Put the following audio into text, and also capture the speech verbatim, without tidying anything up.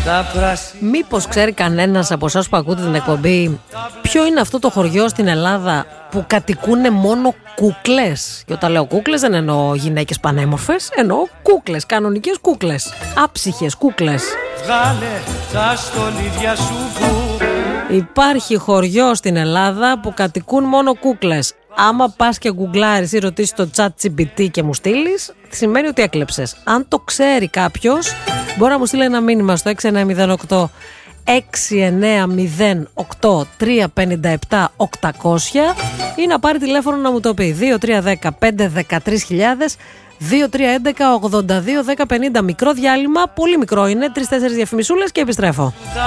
Μήπως ξέρει κανένας από εσάς που ακούτε την εκπομπή ποιο είναι αυτό το χωριό στην Ελλάδα που κατοικούν μόνο κούκλες? Και όταν λέω κούκλες δεν εννοώ γυναίκες πανέμορφες, εννοώ κούκλες, κανονικές κούκλες, άψυχες κούκλες. Βγάλε τα στολίδια σου που... Υπάρχει χωριό στην Ελλάδα που κατοικούν μόνο κούκλες. Άμα πας και γκουγκλάρεις ή ρωτήσεις το chat τζι πι τι και μου στείλεις, σημαίνει ότι έκλεψες. Αν το ξέρει κάποιος, μπορεί να μου στείλει ένα μήνυμα στο έξι εννιά μηδέν οκτώ έξι εννιά μηδέν οκτώ τρία πέντε επτά οκτακόσια ή να πάρει τηλέφωνο να μου το πει. δύο τρία ένα μηδέν πέντε ένα τρία χιλιάδες, δύο τρία ένα ένα ογδόντα δύο δέκα πενήντα. Μικρό διάλειμμα, πολύ μικρό είναι, τρεις τέσσερις διαφημισούλες και επιστρέφω.